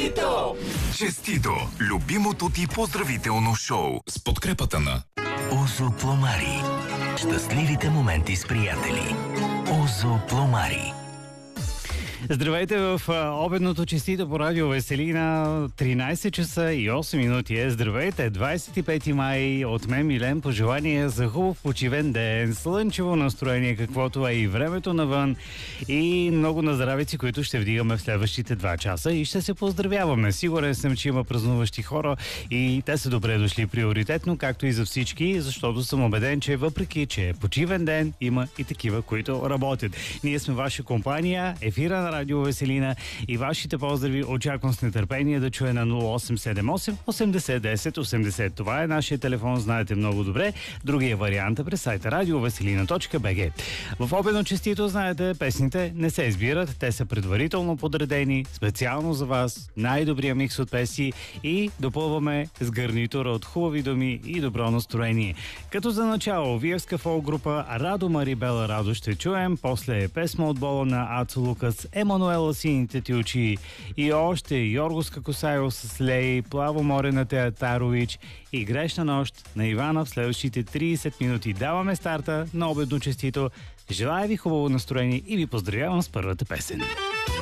Честито! Честито! Любимото ти поздравително шоу с подкрепата на Озо Пломари. Щастливите моменти с приятели. Озо Пломари. Здравейте в обедното честито по радио Веселина. 13 часа и 8 минути е. Здравейте, 25 май. От мен Милен, пожелание за хубав почивен ден, слънчево настроение, каквото е и времето навън, и много на здравици, които ще вдигаме в следващите 2 часа и ще се поздравяваме. Сигурен съм, че има празнуващи хора и те са добре дошли приоритетно, както и за всички, защото съм убеден, че въпреки, че е почивен ден, има и такива, които работят. Ние сме ваша компания, ефира на радио Веселина и вашите поздрави очаквам с нетърпение да чуя на 0878 80 10 80. Това е нашия телефон, знаете много добре. Другия вариант е през сайта radioveselina.bg. В обедно честито, знаете, песните не се избират, те са предварително подредени специално за вас, най-добрия микс от песни и допълваме с гарнитура от хубави думи и добро настроение. Като за начало, виевска фолк група Радо Марибела Радо ще чуем, после песма от Бола на Ацо Лукас, Емануела Сините ти очи и още Йоргоска Косайл с Лей, Плаво море на Театарович и Грешна нощ на Ивана в следващите 30 минути. Даваме старта на обедно честито. Желая ви хубаво настроение и ви поздравявам с първата песен.